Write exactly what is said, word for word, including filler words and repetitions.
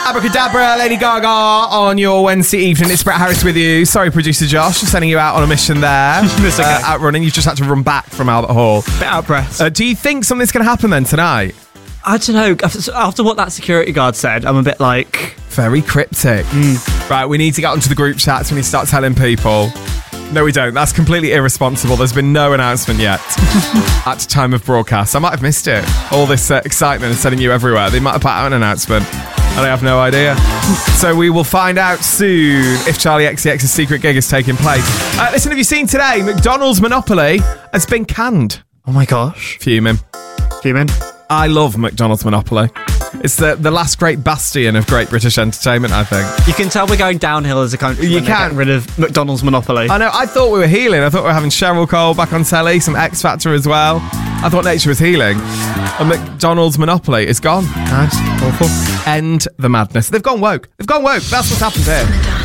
Abracadabra, Lady Gaga on your Wednesday evening. It's Brett Harris with you. Sorry, producer Josh, for sending you out on a mission there. It's okay. Uh, out running. You've just had to run back from Albert Hall. Bit out of breath. Uh, do you think something's going to happen then tonight? I don't know. After, after what that security guard said, I'm a bit like... Very cryptic. Mm. Right, we need to get onto the group chats when we start telling people. No, we don't. That's completely irresponsible. There's been no announcement yet at time of broadcast. I might have missed it. All this uh, excitement and sending you everywhere. They might have put out an announcement. And I have no idea. So we will find out soon if Charlie X C X's secret gig is taking place. Uh, listen, have you seen today? McDonald's Monopoly has been canned. Oh my gosh. Fuming. Fuming? I love McDonald's Monopoly. It's the, the last great bastion of great British entertainment, I think. You can tell we're going downhill as a country. You when they can. get rid of McDonald's Monopoly. I know, I thought we were healing. I thought we were having Cheryl Cole back on telly, some X Factor as well. I thought nature was healing. And McDonald's Monopoly is gone. Nice. Awful. End the madness. They've gone woke. They've gone woke. That's what's happened here.